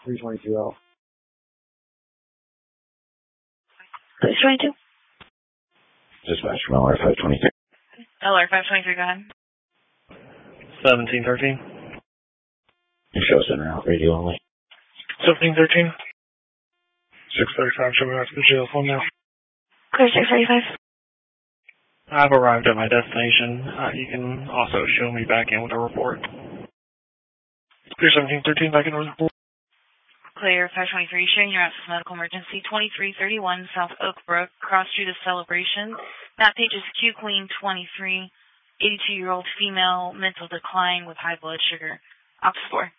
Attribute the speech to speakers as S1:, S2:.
S1: 322 out.
S2: Please 22.
S3: Dispatch from LR 523.
S2: LR 523, go ahead.
S4: 1713.
S3: Show center out, radio only.
S4: 1713. 635, show me out to the jail phone now.
S2: Clear 635.
S4: I've arrived at my destination. You can also show me back in with a report. Clear 1713, back in with a report.
S2: Clear 523, sharing your access medical emergency 2331 South Oak Brook, cross street of Celebration. That page is Q Queen 23, 82-year-old female, mental decline with high blood sugar. Ops 4.